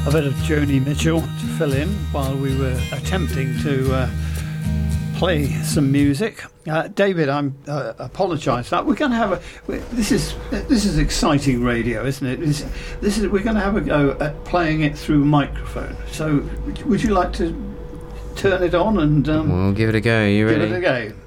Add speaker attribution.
Speaker 1: a bit of Joni Mitchell to fill in while we were attempting to play some music. David, I apologise. We're going to have this is exciting radio, isn't it? We're going to have a go at playing it through microphone. So, would you like to turn it on and
Speaker 2: we'll give it a go? Are you ready?
Speaker 1: Give it a go.